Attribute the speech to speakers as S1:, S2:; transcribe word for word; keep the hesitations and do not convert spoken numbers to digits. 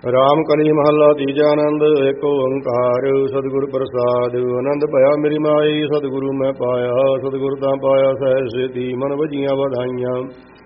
S1: ਰਾਮ ਕਲੀ ਮਹੱਲਾ ਤੀਜਾ। ਆਨੰਦ ਏਕ ਓੰਕਾਰ ਸਤਿਗੁਰ ਪ੍ਰਸਾਦਿ। ਆਨੰਦ ਭਇਆ ਮੇਰੀ ਮਾਈ ਸਤਿਗੁਰੂ ਮੈਂ ਪਾਇਆ। ਸਤਿਗੁਰ ਤਾਂ ਪਾਇਆ ਸਹਿਜ ਸੇਤੀ ਮਨ ਵਜੀਆਂ ਵਧਾਈਆਂ।